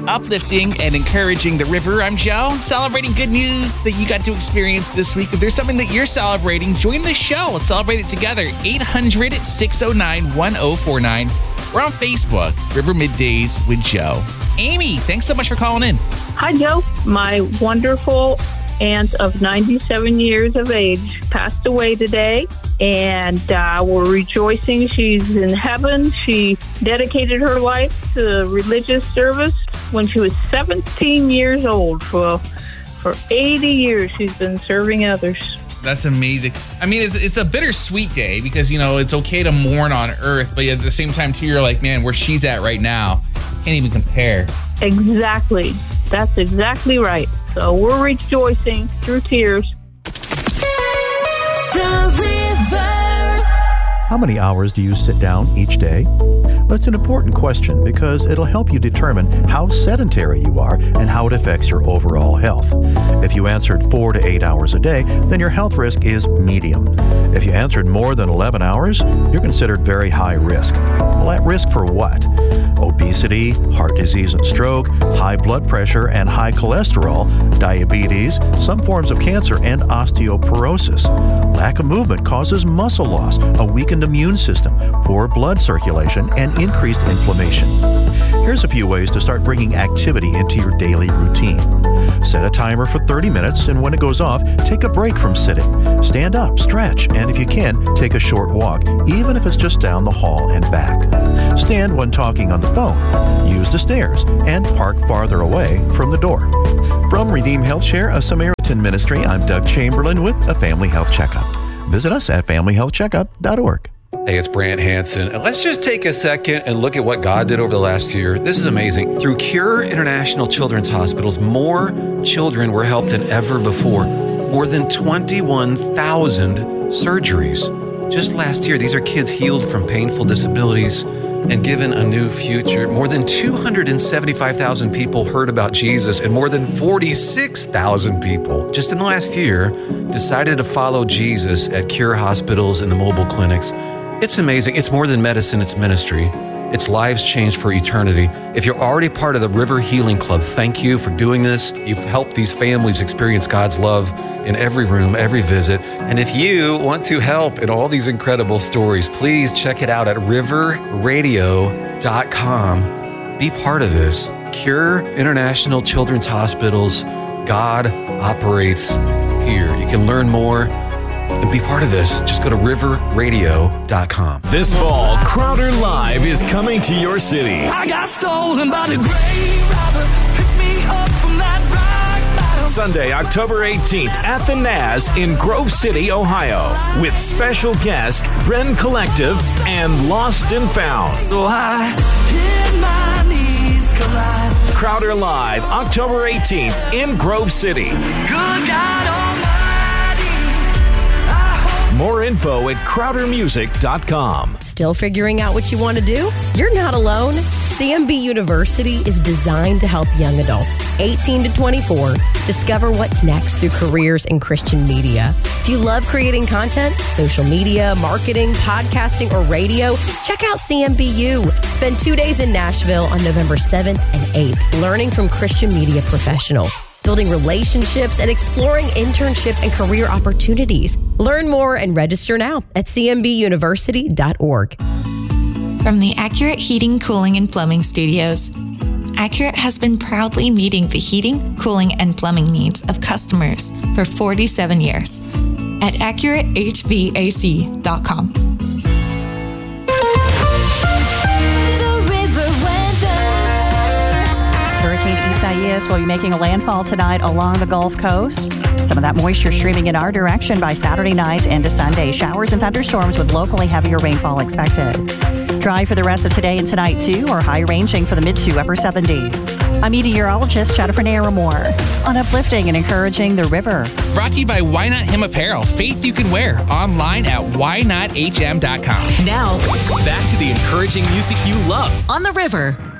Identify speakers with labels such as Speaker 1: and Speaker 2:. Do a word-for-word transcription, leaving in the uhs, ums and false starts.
Speaker 1: uplifting and encouraging the river. I'm Joe, celebrating good news that you got to experience this week. If there's something that you're celebrating, join the show. Let's celebrate it together. eight hundred, six oh nine, one oh four nine. We're on Facebook, River Middays with Joe. Amy, thanks so much for calling in.
Speaker 2: Hi, Joe. My wonderful aunt of ninety-seven years of age passed away today, and uh, we're rejoicing she's in heaven. She dedicated her life to religious service when she was seventeen years old. For, for eighty years, she's been serving others.
Speaker 1: That's amazing. I mean, it's it's a bittersweet day because, you know, it's okay to mourn on earth, but at the same time, too, you're like, man, where she's at right now, can't even compare.
Speaker 2: Exactly. That's exactly right. So we're rejoicing through tears.
Speaker 3: The river.
Speaker 4: How many hours do you sit down each day? Well, it's an important question because it'll help you determine how sedentary you are and how it affects your overall health. If you answered four to eight hours a day, then your health risk is medium. If you answered more than eleven hours, you're considered very high risk. Well, at risk for what? Obesity, heart disease and stroke, high blood pressure and high cholesterol, diabetes, some forms of cancer, and osteoporosis. Lack of movement causes muscle loss, a weakened immune system, poor blood circulation, and increased inflammation. Here's a few ways to start bringing activity into your daily routine. Set a timer for thirty minutes, and when it goes off, take a break from sitting. Stand up, stretch, and if you can, take a short walk, even if it's just down the hall and back. Stand when talking on the phone. Use the stairs, and park farther away from the door. From Redeem Health Share, a Samaritan ministry, I'm Doug Chamberlain with a Family Health Checkup. Visit us at family health checkup dot org.
Speaker 5: Hey, it's Brant Hansen. And let's just take a second and look at what God did over the last year. This is amazing. Through Cure International Children's Hospitals, more children were helped than ever before. More than twenty-one thousand surgeries. Just last year, these are kids healed from painful disabilities and given a new future. More than two hundred seventy-five thousand people heard about Jesus, and more than forty-six thousand people just in the last year decided to follow Jesus at Cure hospitals and the mobile clinics. It's amazing. It's more than medicine, it's ministry. It's lives changed for eternity. If you're already part of the River Healing Club, thank you for doing this. You've helped these families experience God's love in every room, every visit. And if you want to help in all these incredible stories, please check it out at river radio dot com. Be part of this. Cure International Children's Hospitals. God operates here. You can learn more and be part of this. Just go to river radio dot com.
Speaker 6: This fall, Crowder Live is coming to your city.
Speaker 3: I got stolen by the grave robber. Pick me up from that rock bottom.
Speaker 6: Sunday, October eighteenth at the N A S in Grove City, Ohio, with special guest Ren Collective and Lost and Found.
Speaker 3: So I hit my knees 'cause I
Speaker 6: Crowder Live, October eighteenth in Grove City.
Speaker 3: Good God Almighty.
Speaker 6: More info at crowder music dot com.
Speaker 7: Still figuring out what you want to do? You're not alone. C M B University is designed to help young adults, eighteen to twenty-four, discover what's next through careers in Christian media. If you love creating content, social media, marketing, podcasting, or radio, check out C M B U. Spend two days in Nashville on November seventh and eighth, learning from Christian media professionals, building relationships, and exploring internship and career opportunities. Learn more and register now at c m b university dot org.
Speaker 8: From the Accurate Heating, Cooling, and Plumbing Studios, Accurate has been proudly meeting the heating, cooling, and plumbing needs of customers for forty-seven years at accurate h v a c dot com.
Speaker 9: Hurricane Isaias will be making a landfall tonight along the Gulf Coast. Some of that moisture streaming in our direction by Saturday night into Sunday. Showers and thunderstorms with locally heavier rainfall expected. Dry for the rest of today and tonight, too, or high ranging for the mid to upper seventies. I'm meteorologist Jennifer Naramore on uplifting and encouraging the river.
Speaker 1: Brought to you by Why Not Him Apparel. Faith you can wear. Online at why not h m dot com.
Speaker 3: Now,
Speaker 6: Back to the encouraging music you love
Speaker 3: on the river.